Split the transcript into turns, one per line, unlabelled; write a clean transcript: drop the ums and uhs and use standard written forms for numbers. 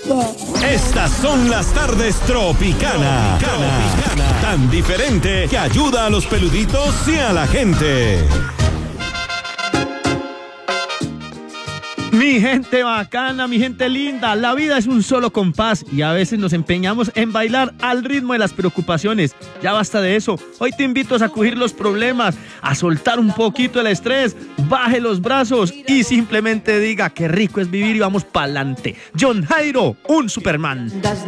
Estas son las tardes Tropicana. Tan diferente que ayuda a los peluditos y a la gente.
Mi gente bacana, mi gente linda, la vida es un solo compás y a veces nos empeñamos en bailar al ritmo de las preocupaciones. Ya basta de eso. Hoy te invito a sacudir los problemas, a soltar un poquito el estrés, baje los brazos y simplemente diga qué rico es vivir y vamos pa'lante. John Jairo, un Superman.